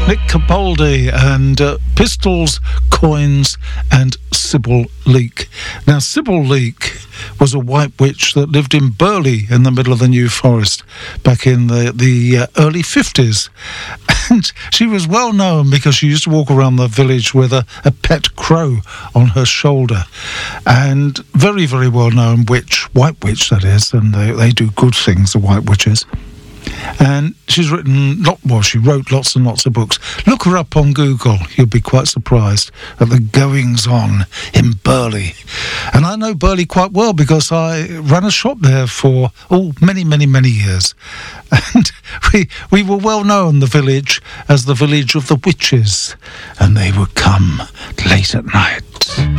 Nick Capaldi and Pistols, Coins and Sybil Leek. Now, Sybil Leek was a white witch that lived in Burley in the middle of the New Forest back in the early 50s. And she was well known because she used to walk around the village with a pet crow on her shoulder. And very, very well known witch, white witch that is, and they do good things, the white witches. And she wrote lots and lots of books. Look her up on Google. You'll be quite surprised at the goings-on in Burley. And I know Burley quite well because I ran a shop there for many, many, many years. And we were well known, the village, as the village of the witches. And they would come late at night.